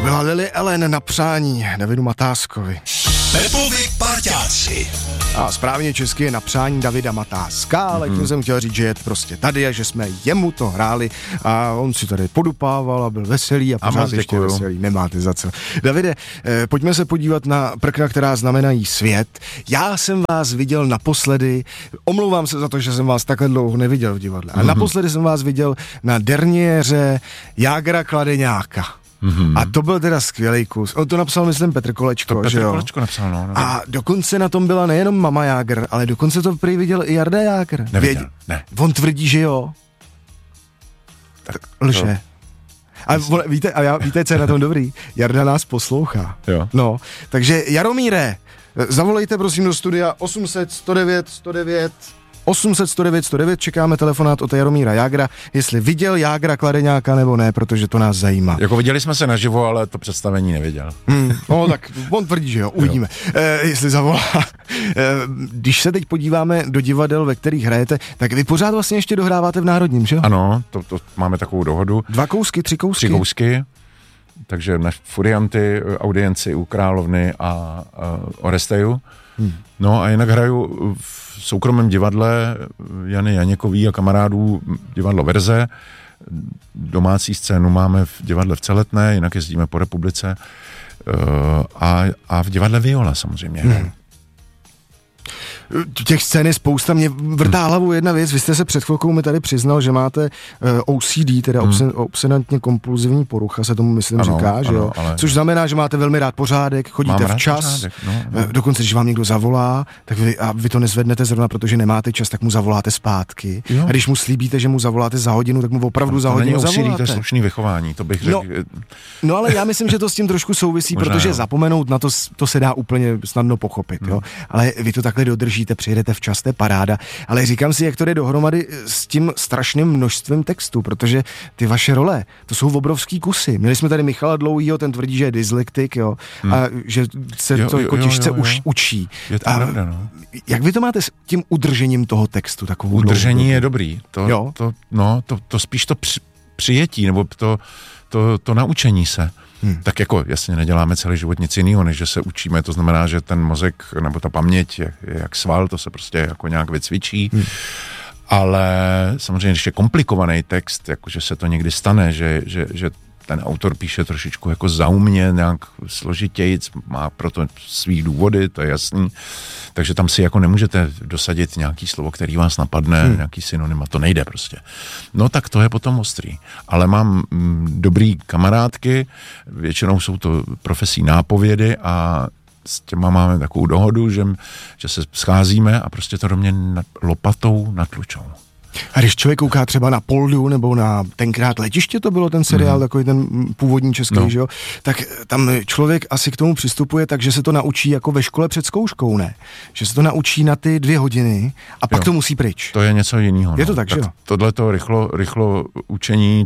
byla Lily Allen na přání Davidu Matáskovi. Pepovi parťáci. A správně česky je na přání Davida Matáska, ale tím jsem chtěl říct, že je prostě tady a že jsme jemu to hráli a on si tady podupával a byl veselý a pořád ještě veselý. Nemáte za co. Davide, pojďme se podívat na prkna, která znamenají svět. Já jsem vás viděl naposledy, omlouvám se za to, že jsem vás takhle dlouho neviděl v divadle, ale naposledy jsem vás viděl na derniéře Jágra Kladeňáka. A to byl teda skvělej kus. On to napsal, myslím, Petr Kolečko, to že jo? Kolečko napsal, no. A dokonce na tom byla nejenom Mama Jágr, ale dokonce to prý viděl i Jarda Jágr. Neviděl, ne. On tvrdí, že jo. Tak lže. Víte, co je na tom dobrý? Jarda nás poslouchá. Jo. No, takže Jaromíre, zavolejte prosím do studia 800 109 109 800 109 109, čekáme telefonát od Jaromíra Jágra, jestli viděl Jágra Kladeňáka nebo ne, protože to nás zajímá. Jako viděli jsme se naživo, ale to představení neviděl. No tak on tvrdí, že jo, uvidíme, jestli zavolá. Když se teď podíváme do divadel, ve kterých hrajete, tak vy pořád vlastně ještě dohráváte v Národním, že jo? Ano, to máme takovou dohodu. 2 kousky, 3 kousky? 3 kousky, takže na Furianty, audienci u Královny a Oresteju. No a jinak hraju v soukromém divadle Jany Janěkový a kamarádů divadlo Verze. Domácí scénu máme v divadle v Celetné, jinak jezdíme po republice a v divadle Viola samozřejmě. Těch scén je spousta, mě vrtá hlavu jedna věc, vy jste se před chvilkou mi tady přiznal, že máte OCD, teda obsedantně kompulzivní porucha, se tomu myslím říká, že jo? Což znamená, že máte velmi rád pořádek, chodíte včas, pořádek, dokonce když vám někdo zavolá, tak vy to nezvednete zrovna, protože nemáte čas, tak mu zavoláte zpátky. Jo. A když mu slíbíte, že mu zavoláte za hodinu, tak mu opravdu za hodinu zavoláte. To je slušný vychování, to bych řekl. No ale já myslím, že to s tím trošku souvisí, protože zapomenout na to se dá úplně snadno pochopit, jo? Ale vy to takhle dodržíte, přijedete včas, to je paráda, ale říkám si, jak to jde dohromady s tím strašným množstvím textu, protože ty vaše role, to jsou obrovský kusy. Měli jsme tady Michala Dlouhýho, ten tvrdí, že je dyslektik, jo, a že se to jako těžce učí. Je to pravda, no. Jak vy to máte s tím udržením toho textu? Takovou udržení je dobrý. To spíš to přijetí, nebo to naučení se. Tak jako jasně neděláme celý život nic jiného, než že se učíme, to znamená, že ten mozek nebo ta paměť je jak sval, to se prostě jako nějak vycvičí, ale samozřejmě, když je komplikovaný text, jakože se to někdy stane, že ten autor píše trošičku jako zaumně, nějak složitějc, má proto svý důvody, to je jasný, takže tam si jako nemůžete dosadit nějaký slovo, který vás napadne, nějaký synonym, a to nejde prostě. No tak to je potom ostrý. Ale mám dobrý kamarádky, většinou jsou to profesí nápovědy a s těma máme takovou dohodu, že se scházíme a prostě to do mě lopatou natlučou. A když člověk kouká třeba na Poldu nebo na tenkrát Letiště, to bylo ten seriál, takový ten původní český, že jo, tak tam člověk asi k tomu přistupuje tak, že se to naučí jako ve škole před zkouškou, ne? Že se to naučí na ty 2 hodiny a pak to musí pryč. To je něco jiného. Je to tak, že jo? Tohleto rychlo učení,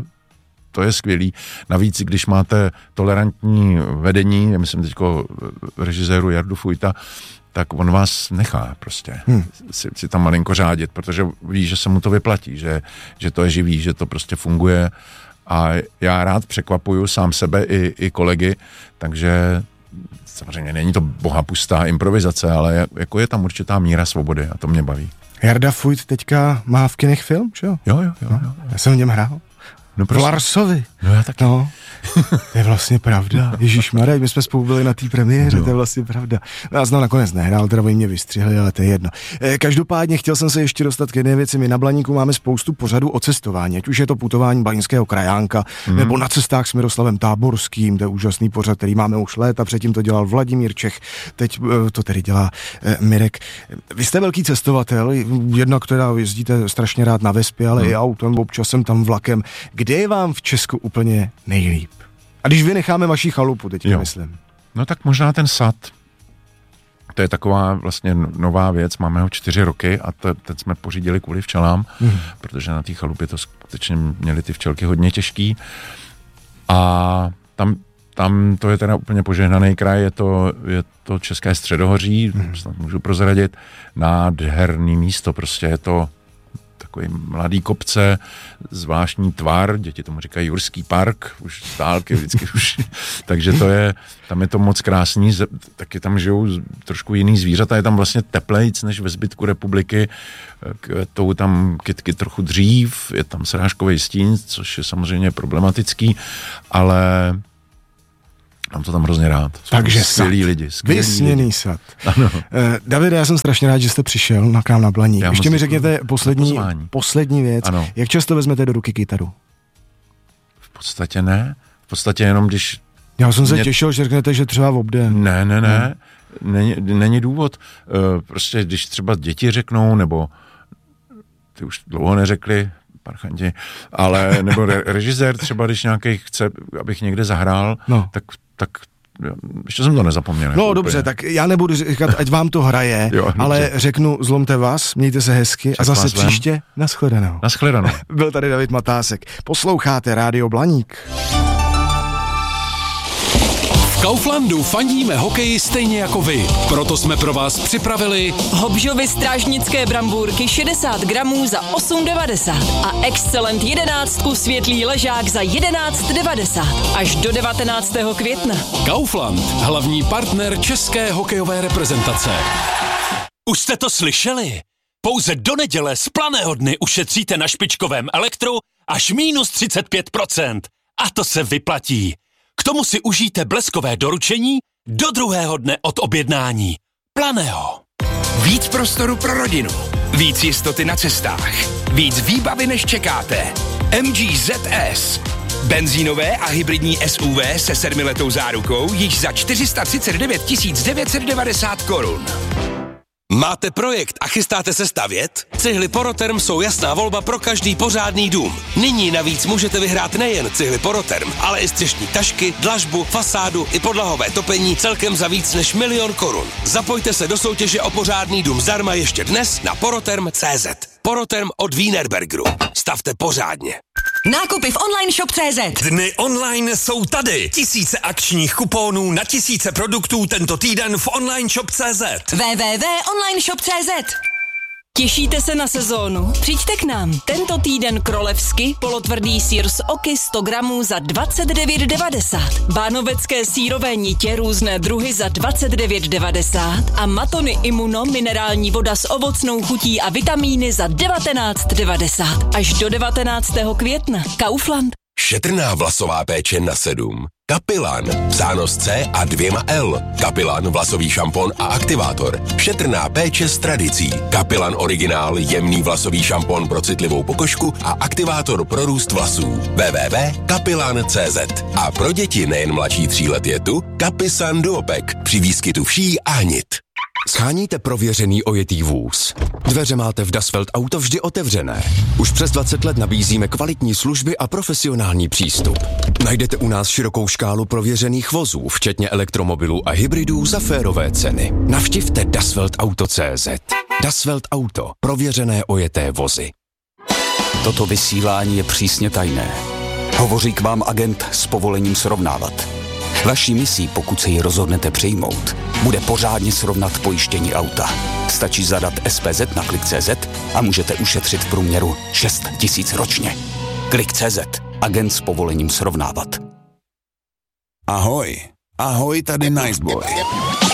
to je skvělý. Navíc, když máte tolerantní vedení, já myslím teďko režiséru Jardu Fujta, tak on vás nechá prostě si tam malinko řádit, protože ví, že se mu to vyplatí, že to je živý, že to prostě funguje a já rád překvapuju sám sebe i kolegy, takže samozřejmě není to bohapustá improvizace, ale jako je tam určitá míra svobody a to mě baví. Jarda Fujt teďka má v kinech film, že jo? Jo. Já jsem v něm hrál. No prostě. V Larsovi. No já taky. No, to je vlastně pravda. Ježišmarja, my jsme spolu byli na té premiéře, to je vlastně pravda. Já jsem nakonec nehrál, teda oni mě vystřihli, ale to je jedno. Každopádně chtěl jsem se ještě dostat k jedné věci. My na Blaníku máme spoustu pořadů o cestování, ať už je to putování Blaníckého krajánka, nebo Na cestách s Miroslavem Táborským, to je úžasný pořad, který máme už léta, předtím to dělal Vladimír Čech, teď to tedy dělá Mirek. Vy jste velký cestovatel, jednak teda jezdíte strašně rád na Vespě, ale i autem, občas jsem tam vlakem. Kde je vám v Česku úplně nejlíp? A když vynecháme vaši chalupu, teďka myslím. No tak možná ten sad. To je taková vlastně nová věc, máme ho 4 roky a teď jsme pořídili kvůli včelám, protože na té chalupě to skutečně měly ty včelky hodně těžký. A tam to je teda úplně požehnaný kraj, je to České středohoří, snad můžu prozradit, nádherný místo, prostě je to takový mladý kopce, zvláštní tvar, děti tomu říkají Jurský park, už z dálky vždycky už, takže tam je to moc krásný, taky tam žijou trošku jiný zvířata, je tam vlastně teplejc než ve zbytku republiky, kvetou tam kytky trochu dřív, je tam srážkový stín, což je samozřejmě problematický, ale mám to tam hrozně rád. Takže skvělí lidi. Vysněný sad. Ano. Davide, já jsem strašně rád, že jste přišel k nám na Blaník. Ještě mi řekněte poslední věc. Ano. Jak často vezmete do ruky kytaru? V podstatě ne. V podstatě jenom když... Já jsem se těšil, že řeknete, že třeba v obden. Ne. Není důvod. Prostě když třeba děti řeknou, nebo ty už dlouho neřekli, parchanti, ale nebo režisér třeba, když nějaký chce, abych někde zahrál, tak ještě jsem to nezapomněl. No dobře, tak já nebudu říkat, ať vám to hraje, ale řeknu, zlomte vás, mějte se hezky a zase příště nashledanou. Nashledanou. Byl tady David Matásek. Posloucháte Rádio Blaník. V Kauflandu fandíme hokeji stejně jako vy. Proto jsme pro vás připravili Hobžovy strážnické brambůrky 60 gramů za 8,90 a Excellent 11 světlý ležák za 11,90 až do 19. května. Kaufland, hlavní partner české hokejové reprezentace. Už jste to slyšeli? Pouze do neděle z Planého dny ušetříte na špičkovém elektru až minus 35%. A to se vyplatí. K tomu si užijte bleskové doručení do druhého dne od objednání. Planého. Víc prostoru pro rodinu. Víc jistoty na cestách. Víc výbavy, než čekáte. MG ZS. Benzínové a hybridní SUV se 7letou zárukou již za 439 990 korun. Máte projekt a chystáte se stavět? Cihly Poroterm jsou jasná volba pro každý pořádný dům. Nyní navíc můžete vyhrát nejen cihly Poroterm, ale i střešní tašky, dlažbu, fasádu i podlahové topení celkem za víc než 1 000 000 korun. Zapojte se do soutěže o pořádný dům zdarma ještě dnes na poroterm.cz. Poroterm od Wienerbergeru. Stavte pořádně. Nákupy v online shop.cz. Dny online jsou tady. Tisíce akčních kuponů na tisíce produktů tento týden v online shop.cz. www.onlineshop.cz. Těšíte se na sezónu? Přijďte k nám. Tento týden krolevsky polotvrdý sýr z oky 100 gramů za 29,90. Bánovecké sýrové nitě různé druhy za 29,90 a matony Immuno minerální voda s ovocnou chutí a vitamíny za 19,90 až do 19. května. Kaufland. Šetrná vlasová péče na 7. Kapilan, zános C a 2 L. Kapilan, vlasový šampon a aktivátor. Šetrná péče s tradicí. Kapilan originál, jemný vlasový šampon pro citlivou pokožku a aktivátor pro růst vlasů. www.kapilan.cz. A pro děti nejen mladší 3 let je tu Kapisan Duopek při výskytu vší a hnit. Sháníte prověřený ojetý vůz? Dveře máte v Das Feld Auto vždy otevřené. Už přes 20 let nabízíme kvalitní služby a profesionální přístup. Najdete u nás širokou škálu prověřených vozů, včetně elektromobilů a hybridů za férové ceny. Navštivte dasfeldauto.cz. Das Feld Auto. Prověřené ojeté vozy. Toto vysílání je přísně tajné. Hovoří k vám agent s povolením srovnávat. Vaší misí, pokud se ji rozhodnete přijmout, bude pořádně srovnat pojištění auta. Stačí zadat SPZ na Klik.cz a můžete ušetřit v průměru 6 000 ročně. Klik.cz. Agent s povolením srovnávat. Ahoj. Ahoj, tady Niceboy.